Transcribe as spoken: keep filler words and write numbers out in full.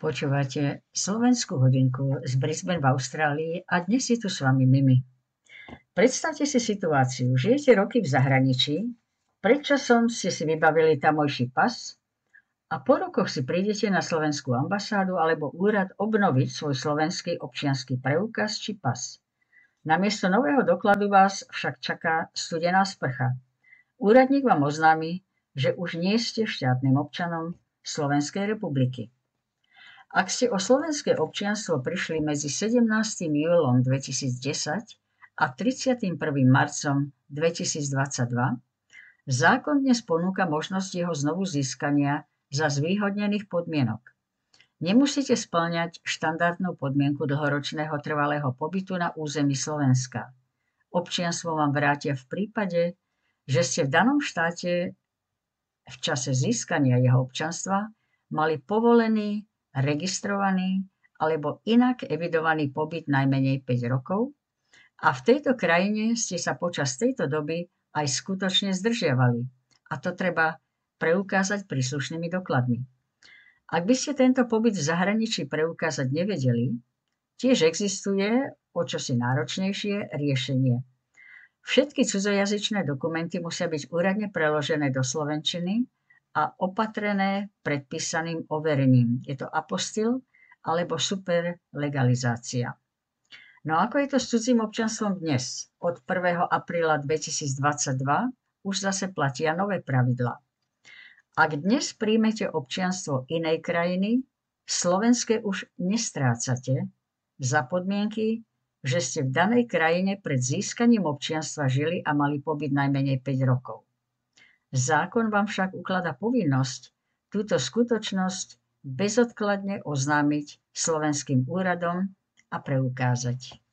Počúvate Slovenskú hodinku z Brisbane v Austrálii a dnes je tu s vami Mimi. Predstavte si situáciu. Žijete roky v zahraničí, predčasom ste si vybavili tamojší pas a po rokoch si prídete na slovenskú ambasádu alebo úrad obnoviť svoj slovenský občiansky preukaz či pas. Namiesto nového dokladu vás však čaká studená sprcha. Úradník vám oznámi, že už nie ste štátnym občanom Slovenskej republiky. Ak ste o slovenské občianstvo prišli medzi sedemnástym júlom dvetisícdesať a tridsiatym prvým marcom dvetisícdvadsaťdva, zákon dnes ponúka možnosť jeho znovu získania za zvýhodnených podmienok. Nemusíte spĺňať štandardnú podmienku dlhoročného trvalého pobytu na území Slovenska. Občianstvo vám vrátia v prípade, že ste v danom štáte v čase získania jeho občianstva mali povolený registrovaný alebo inak evidovaný pobyt najmenej päť rokov a v tejto krajine ste sa počas tejto doby aj skutočne zdržiavali. A to treba preukázať príslušnými dokladmi. Ak by ste tento pobyt v zahraničí preukázať nevedeli, tiež existuje o čosi náročnejšie riešenie. Všetky cudzojazyčné dokumenty musia byť úradne preložené do slovenčiny a opatrené predpísaným overením. Je to apostil alebo superlegalizácia. No ako je to s cudzím občianstvom dnes? Od prvého apríla dvetisícdvadsaťdva už zase platia nové pravidlá. Ak dnes príjmete občianstvo inej krajiny, slovenské už nestrácate za podmienky, že ste v danej krajine pred získaním občianstva žili a mali pobyt najmenej päť rokov. Zákon vám však ukladá povinnosť túto skutočnosť bezodkladne oznámiť slovenským úradom a preukázať.